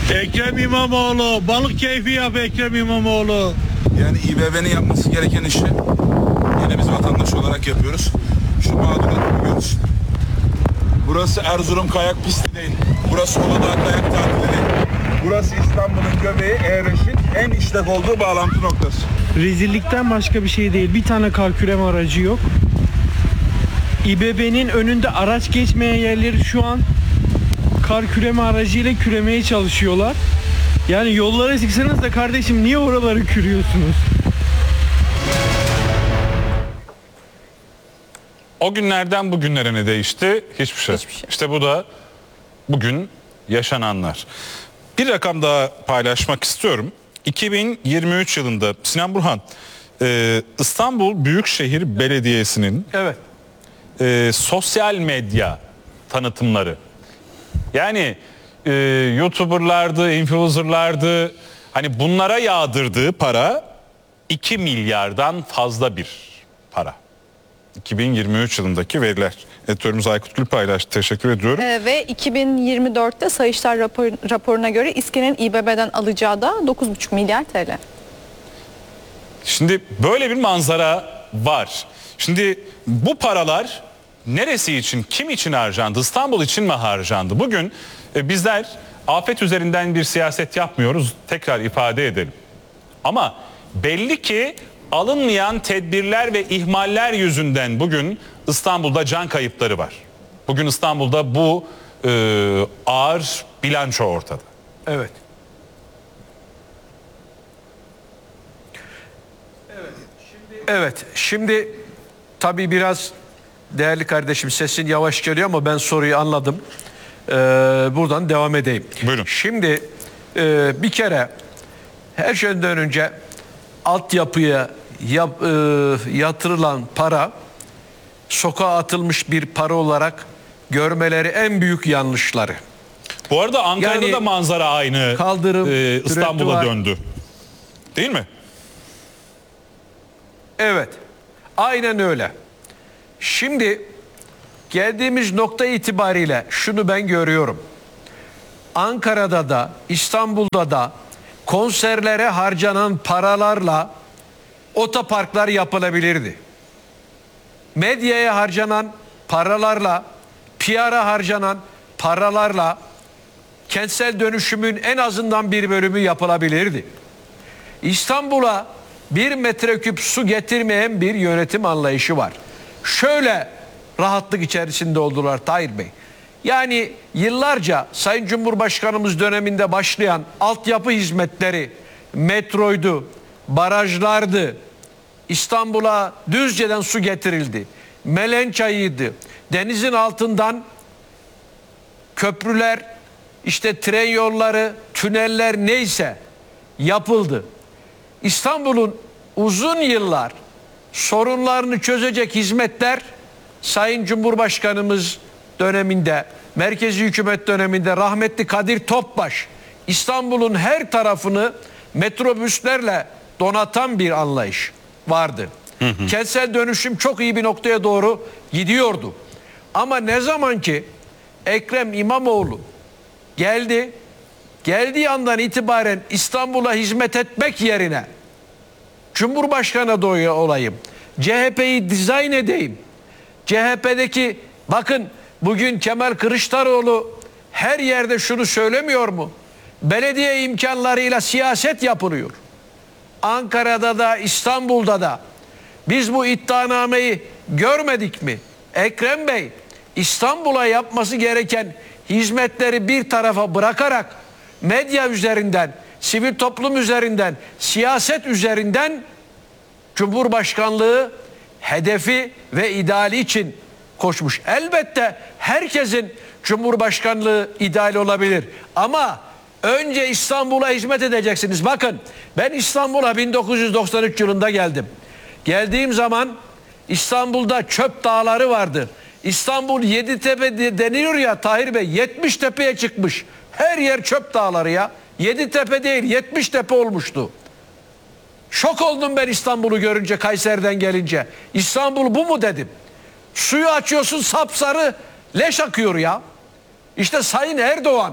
Ekrem İmamoğlu, balık keyfi yap Ekrem İmamoğlu. Yani İBB'nin yapması gereken işi yine biz vatandaş olarak yapıyoruz. Şu mağduriyeti görüyoruz. Burası Erzurum kayak pisti değil. Burası Uludağ kayak tatili değil. Burası İstanbul'un göbeği E5'in en işlek olduğu bağlantı noktası. Rezillikten başka bir şey değil. Bir tane kar aracı yok. İBB'nin önünde araç geçmeyen yerleri şu an kar küreme aracıyla küremeye çalışıyorlar. Yani yollara çıksanız da kardeşim niye oraları kürüyorsunuz? O günlerden bugünlere ne değişti? Hiçbir şey. İşte bu da bugün yaşananlar. Bir rakam daha paylaşmak istiyorum. 2023 yılında Sinan Burhan, İstanbul Büyükşehir Belediyesi'nin sosyal medya tanıtımları. Yani YouTuber'lardı, influencer'lardı, hani bunlara yağdırdığı para 2 milyardan fazla bir para. 2023 yılındaki veriler. Editörümüz Aykut Gül paylaştı. Teşekkür ediyorum. Ve 2024'te Sayıştay raporuna göre İSKİ'nin İBB'den alacağı da 9,5 milyar TL. Şimdi böyle bir manzara var. Şimdi bu paralar neresi için, kim için harcandı? İstanbul için mi harcandı? Bugün bizler afet üzerinden bir siyaset yapmıyoruz. Tekrar ifade edelim. Ama belli ki alınmayan tedbirler ve ihmaller yüzünden bugün İstanbul'da can kayıpları var. Bugün İstanbul'da bu ağır bilanço ortada. Evet. Evet. Şimdi tabii biraz değerli kardeşim sesin yavaş geliyor ama ben soruyu anladım. Buradan devam edeyim. Buyurun. Şimdi bir kere her şeyden önce altyapıya yatırılan para sokağa atılmış bir para olarak görmeleri en büyük yanlışları. Bu arada Ankara'da Yani da manzara aynı. kaldırım, İstanbul'a türetti döndü. Değil mi? Evet. Aynen öyle. Şimdi geldiğimiz nokta itibariyle şunu ben görüyorum. Ankara'da da İstanbul'da da konserlere harcanan paralarla otoparklar yapılabilirdi. Medyaya harcanan paralarla, PR'a harcanan paralarla kentsel dönüşümün en azından bir bölümü yapılabilirdi. İstanbul'a 1 metreküp su getirmeyen bir yönetim anlayışı var. Şöyle rahatlık içerisinde oldular Tahir Bey. Yani yıllarca Sayın Cumhurbaşkanımız döneminde başlayan altyapı hizmetleri, metroydu, barajlardı, İstanbul'a Düzce'den su getirildi, Melençayı'ydı, denizin altından köprüler, işte tren yolları, tüneller neyse yapıldı. İstanbul'un uzun yıllar sorunlarını çözecek hizmetler Sayın Cumhurbaşkanımız döneminde, merkezi hükümet döneminde rahmetli Kadir Topbaş İstanbul'un her tarafını metrobüslerle donatan bir anlayış vardı. Kentsel dönüşüm çok iyi bir noktaya doğru gidiyordu. Ama ne zaman ki Ekrem İmamoğlu geldiği andan itibaren İstanbul'a hizmet etmek yerine Cumhurbaşkanı adayı olayım, CHP'yi dizayn edeyim, CHP'deki bakın bugün Kemal Kılıçdaroğlu her yerde şunu söylemiyor mu? Belediye imkanlarıyla siyaset yapılıyor. Ankara'da da İstanbul'da da biz bu iddianameyi görmedik mi? Ekrem Bey İstanbul'a yapması gereken hizmetleri bir tarafa bırakarak medya üzerinden, sivil toplum üzerinden, siyaset üzerinden Cumhurbaşkanlığı hedefi ve ideali için koşmuş. Elbette herkesin Cumhurbaşkanlığı ideali olabilir. Ama önce İstanbul'a hizmet edeceksiniz. Bakın ben İstanbul'a 1993 yılında geldim. Geldiğim zaman İstanbul'da çöp dağları vardı. İstanbul Yeditepe deniyor ya Tahir Bey, 70 tepeye çıkmış. Her yer çöp dağları ya. Yeditepe değil 70 tepe olmuştu. Şok oldum ben İstanbul'u görünce, Kayseri'den gelince. İstanbul bu mu dedim. Suyu açıyorsun sapsarı leş akıyor ya. İşte Sayın Erdoğan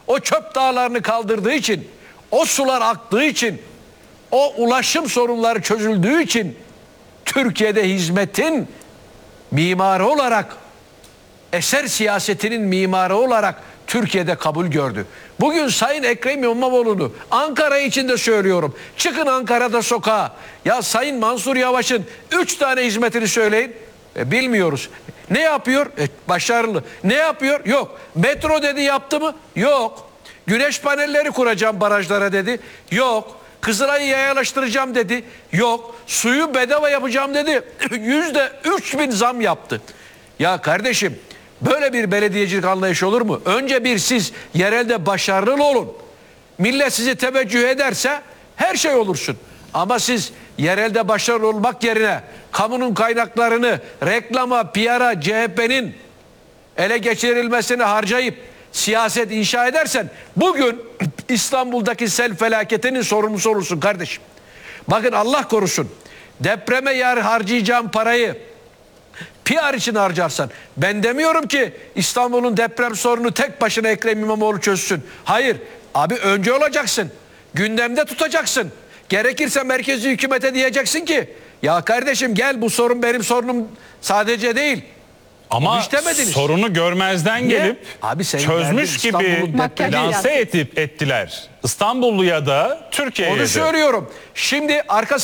o çöp dağlarını kaldırdığı için, o sular aktığı için, o ulaşım sorunları çözüldüğü için Türkiye'de hizmetin mimarı olarak, eser siyasetinin mimarı olarak Türkiye'de kabul gördü. Bugün Sayın Ekrem İmamoğlu'nu Ankara için de söylüyorum. Çıkın Ankara'da sokağa. Ya Sayın Mansur Yavaş'ın 3 tane hizmetini söyleyin. Bilmiyoruz. Ne yapıyor? Başarılı. Ne yapıyor? Yok. Metro dedi, yaptı mı? Yok. Güneş panelleri kuracağım barajlara dedi. Yok. Kızılay'ı yayalaştıracağım dedi. Yok. Suyu bedava yapacağım dedi. %3000 zam yaptı. Ya kardeşim, böyle bir belediyecilik anlayışı olur mu? Önce bir siz yerelde başarılı olun. Millet sizi teveccüh ederse her şey olursun. Ama siz yerelde başarılı olmak yerine kamunun kaynaklarını reklama, PR'a, CHP'nin ele geçirilmesini harcayıp siyaset inşa edersen bugün İstanbul'daki sel felaketinin sorumlusu olursun kardeşim. Bakın Allah korusun, depreme harcayacağım parayı PR için harcarsan, ben demiyorum ki İstanbul'un deprem sorunu tek başına Ekrem İmamoğlu çözsün. Hayır abi, önce olacaksın, gündemde tutacaksın. Gerekirse merkezi hükümete diyeceksin ki ya kardeşim gel, bu sorun benim sorunum sadece değil. Ama hiç demediniz. Sorunu görmezden Niye? gelip Abi sen çözmüş geldin, gibi İstanbul'un depremi- lanse ettiler. İstanbulluya da Türkiye'ye de. Onu söylüyorum. Şimdi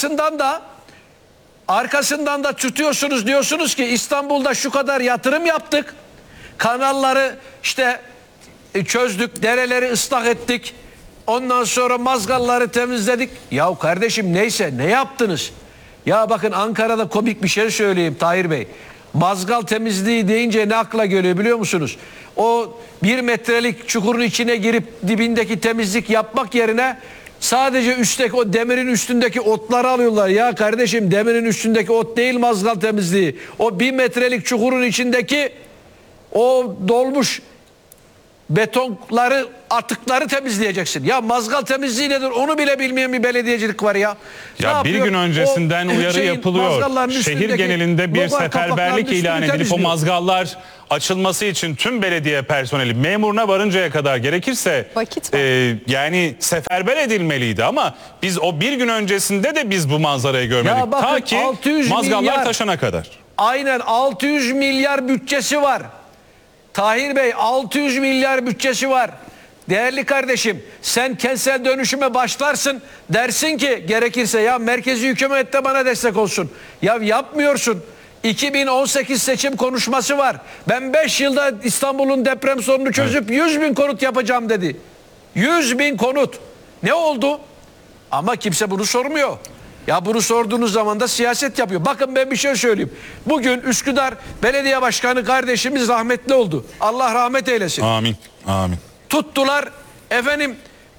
arkasından da tutuyorsunuz, diyorsunuz ki İstanbul'da şu kadar yatırım yaptık. Kanalları işte çözdük, dereleri ıslah ettik. Ondan sonra mazgalları temizledik. Ya kardeşim neyse, ne yaptınız? Ya bakın, Ankara'da komik bir şey söyleyeyim Tahir Bey. Mazgal temizliği deyince ne akla geliyor biliyor musunuz? O 1 metrelik çukurun içine girip dibindeki temizlik yapmak yerine sadece üstteki, o demirin üstündeki otları alıyorlar. Ya kardeşim, demirin üstündeki ot değil mazgal temizliği. O 1 metrelik çukurun içindeki o dolmuş betonları, atıkları temizleyeceksin. Ya mazgal temizliği nedir onu bile bilmeyen bir belediyecilik var ya. Ya bir gün öncesinden uyarı yapılıyor. Şehir üstündeki genelinde bir lobar seferberlik kapaklarının ilan üstünü edilip o temizliyor. mazgallar açılması için tüm belediye personeli memuruna varıncaya kadar gerekirse Vakit var. yani seferber edilmeliydi ama biz o bir gün öncesinde de biz bu manzarayı görmedik. Ya bakın, Ta ki 600 mazgallar milyar taşana kadar. Aynen 600 milyar bütçesi var. Tahir Bey, 600 milyar bütçesi var. Değerli kardeşim, sen kentsel dönüşüme başlarsın, dersin ki gerekirse ya merkezi hükümet de bana destek olsun. Ya yapmıyorsun. 2018 seçim konuşması var. Ben 5 yılda İstanbul'un deprem sorununu çözüp 100.000 konut yapacağım dedi. 100.000 konut. Ne oldu? Ama kimse bunu sormuyor. Ya bunu sorduğunuz zaman da siyaset yapıyor. Bakın ben bir şey söyleyeyim. Bugün Üsküdar Belediye Başkanı kardeşimiz rahmetli oldu. Allah rahmet eylesin. Amin. Amin. Tuttular efendim,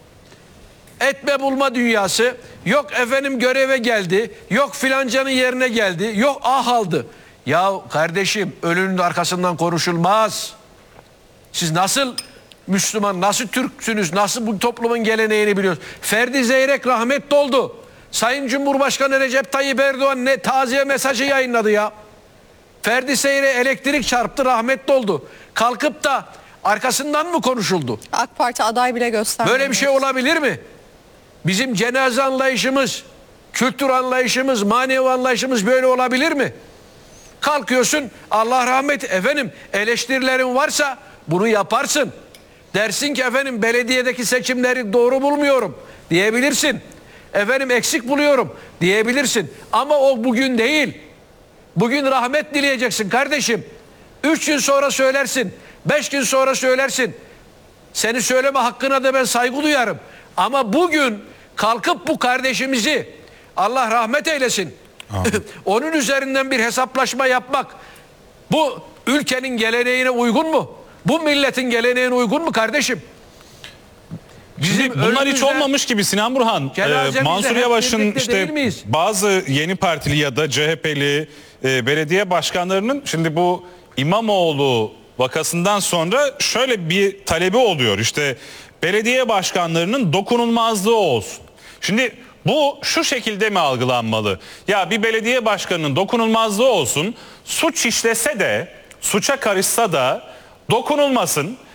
etme bulma dünyası. Yok efendim göreve geldi. Yok filancanın yerine geldi. Yok aldı. Ya kardeşim, ölünün arkasından konuşulmaz. Siz nasıl Müslüman, nasıl Türksünüz, nasıl bu toplumun geleneğini biliyorsunuz? Ferdi Zeyrek rahmetli oldu. Sayın Cumhurbaşkanı Recep Tayyip Erdoğan ne taziye mesajı yayınladı ya. Ferdi Zeyrek elektrik çarptı, rahmetli oldu. Kalkıp da arkasından mı konuşuldu? AK Parti aday bile gösterdi. Böyle bir şey olabilir mi? Bizim cenaze anlayışımız, kültür anlayışımız, manevi anlayışımız böyle olabilir mi? Kalkıyorsun, Allah rahmet, efendim eleştirilerin varsa bunu yaparsın. Dersin ki efendim belediyedeki seçimleri doğru bulmuyorum diyebilirsin. Efendim eksik buluyorum diyebilirsin. Ama o bugün değil. Bugün rahmet dileyeceksin kardeşim. 3 gün sonra söylersin. 5 gün sonra söylersin. Seni söyleme hakkına da ben saygı duyarım. Ama bugün kalkıp bu kardeşimizi Allah rahmet eylesin. Onun üzerinden bir hesaplaşma yapmak bu ülkenin geleneğine uygun mu? Bu milletin geleneğine uygun mu kardeşim? Şimdi bunlar hiç olmamış gibi Sinan Burhan. Cenazemizde Mansur hep Yavaş'ın birlikte işte değil miyiz? bazı yeni partili ya da CHP'li belediye başkanlarının şimdi bu İmamoğlu vakasından sonra şöyle bir talebi oluyor. İşte belediye başkanlarının dokunulmazlığı olsun. Şimdi bu şu şekilde mi algılanmalı? Ya bir belediye başkanının dokunulmazlığı olsun, suç işlese de, suça karışsa da dokunulmasın.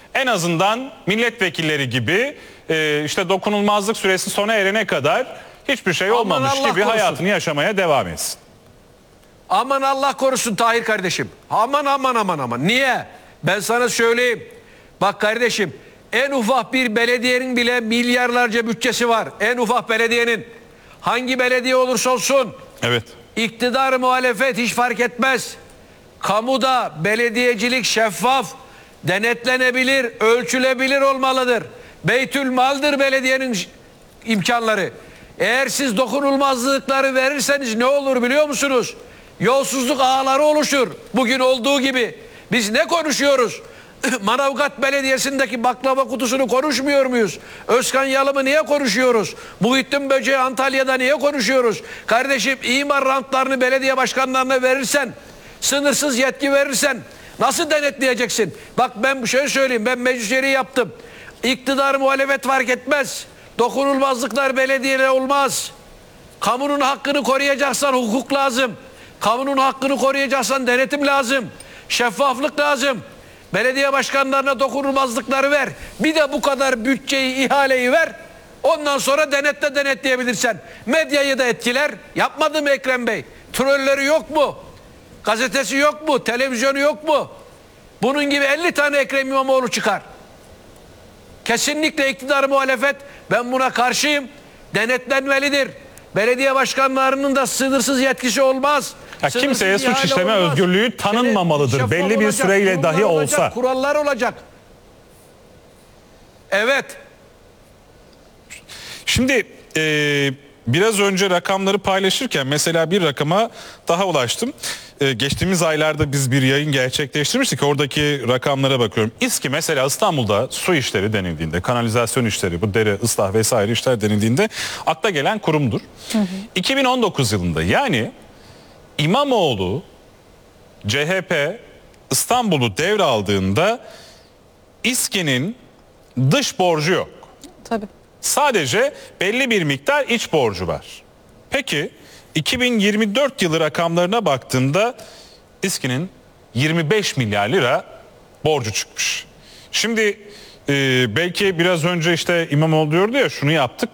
en azından milletvekilleri gibi işte dokunulmazlık süresi sona erene kadar hiçbir şey Aman olmamış Allah gibi korusun. hayatını yaşamaya devam etsin. Aman Allah korusun Tahir kardeşim. Aman aman aman aman. Niye? Ben sana söyleyeyim. Bak kardeşim, en ufak bir belediyenin bile milyarlarca bütçesi var. En ufak belediyenin. Hangi belediye olursa olsun. Evet. İktidar, muhalefet hiç fark etmez. Kamuda belediyecilik şeffaf, denetlenebilir, ölçülebilir olmalıdır. Beytülmaldır belediyenin imkanları. Eğer siz dokunulmazlıkları verirseniz ne olur biliyor musunuz? Yolsuzluk ağları oluşur. Bugün olduğu gibi. Biz ne konuşuyoruz? Manavgat Belediyesi'ndeki baklava kutusunu konuşmuyor muyuz? Özkan Yalım'ı niye konuşuyoruz? Muhittin Böceği Antalya'da niye konuşuyoruz? Kardeşim, imar rantlarını belediye başkanlarına verirsen, sınırsız yetki verirsen nasıl denetleyeceksin? Bak ben şöyle söyleyeyim, ben meclis üyeliği yaptım. İktidar, muhalefet fark etmez. Dokunulmazlıklar belediyede olmaz. Kamunun hakkını koruyacaksan hukuk lazım. Kamunun hakkını koruyacaksan denetim lazım. Şeffaflık lazım. Belediye başkanlarına dokunulmazlıkları ver. Bir de bu kadar bütçeyi, ihaleyi ver. Ondan sonra denetleyebilirsen. Medyayı da etkiler. Yapmadı mı Ekrem Bey? Trolleri yok mu? Gazetesi yok mu? Televizyonu yok mu? Bunun gibi 50 tane Ekrem İmamoğlu çıkar. Kesinlikle iktidar, muhalefet, ben buna karşıyım. Denetlenmelidir. Belediye başkanlarının da sınırsız yetkisi olmaz. Ya Sınırsız kimseye suç ihale işleme olmaz. özgürlüğü tanınmamalıdır. Şeffaf Belli bir olacak, süreyle dahi kurumlar olacak, olsa. kurallar olacak. Evet. Şimdi biraz önce rakamları paylaşırken mesela bir rakama daha ulaştım. Geçtiğimiz aylarda biz bir yayın gerçekleştirmiştik. Oradaki rakamlara bakıyorum. İSKİ mesela İstanbul'da su işleri denildiğinde, kanalizasyon işleri, bu dere, ıslah vesaire işler denildiğinde akla gelen kurumdur. 2019 yılında, yani İmamoğlu CHP İstanbul'u devraldığında İSKİ'nin dış borcu yok. Tabii. Sadece belli bir miktar iç borcu var. Peki 2024 yılı rakamlarına baktığında İSKİ'nin 25 milyar lira borcu çıkmış. Şimdi belki biraz önce işte İmamoğlu diyordu ya, şunu yaptık